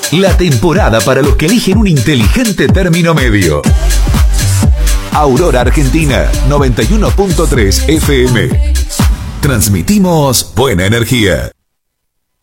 La temporada para los que eligen un inteligente término medio. Aurora Argentina, 91.3 FM. Transmitimos buena energía.